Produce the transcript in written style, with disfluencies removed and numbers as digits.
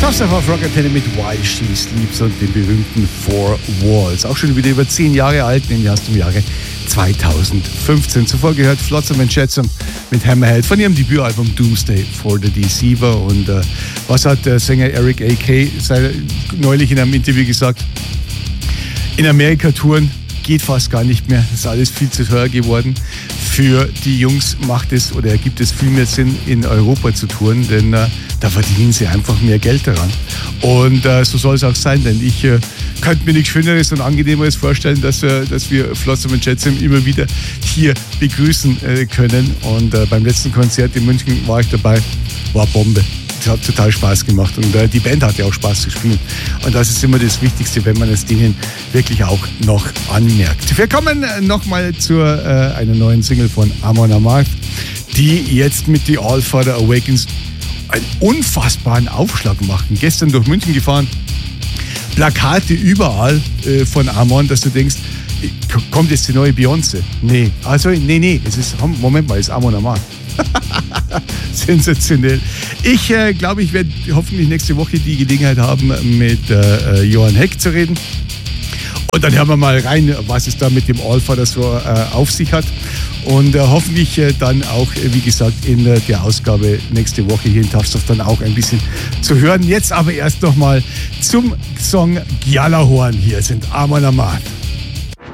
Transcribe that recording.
Tough auf Rock Antenne mit Why She Sleeps und den berühmten Four Walls. Auch schon wieder über 10 Jahre alt, nämlich aus dem Jahre 2015. Zuvor gehört Flotsam & Jetsam mit Hammerhead von ihrem Debütalbum Doomsday for the Deceiver. Und was hat der Sänger Eric A.K. neulich in einem Interview gesagt? In Amerika touren geht fast gar nicht mehr. Das ist alles viel zu teuer geworden. Für die Jungs gibt es viel mehr Sinn, in Europa zu touren, denn da verdienen sie einfach mehr Geld daran. Und so soll es auch sein, denn ich könnte mir nichts Schöneres und Angenehmeres vorstellen, dass wir Flotsam & Jetsam immer wieder hier begrüßen können. Und beim letzten Konzert in München war ich dabei, war Bombe. Es hat total Spaß gemacht und die Band hat ja auch Spaß zu spielen. Und das ist immer das Wichtigste, wenn man es denen wirklich auch noch anmerkt. Wir kommen nochmal zu einer neuen Single von Amon Amarth, die jetzt mit The All Father Awakens einen unfassbaren Aufschlag machen. Gestern durch München gefahren, Plakate überall von Amon, dass du denkst, kommt jetzt die neue Beyoncé? Nee, es ist Amon Amarth. Sensationell. Ich glaube, ich werde hoffentlich nächste Woche die Gelegenheit haben, mit Johann Heck zu reden. Und dann hören wir mal rein, was es da mit dem Allfather so auf sich hat. Und hoffentlich dann auch, wie gesagt, in der Ausgabe nächste Woche hier in Tafstov dann auch ein bisschen zu hören. Jetzt aber erst nochmal zum Song Gjallarhorn. Hier sind Amon Amarth.